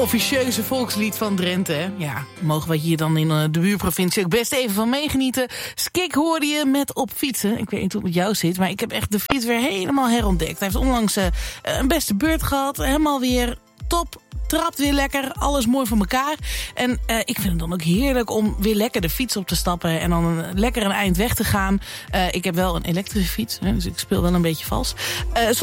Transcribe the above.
officieuze volkslied van Drenthe. Hè? Ja, mogen we hier dan in de buurprovincie ook best even van meegenieten. Skik hoorde je met Op Fietsen. Ik weet niet hoe het met jou zit, maar ik heb echt de fiets weer helemaal herontdekt. Hij heeft onlangs een beste beurt gehad. Helemaal weer top. Trapt weer lekker, alles mooi voor elkaar. En ik vind het dan ook heerlijk om weer lekker de fiets op te stappen en dan lekker een eind weg te gaan. Ik heb wel een elektrische fiets, dus ik speel wel een beetje vals.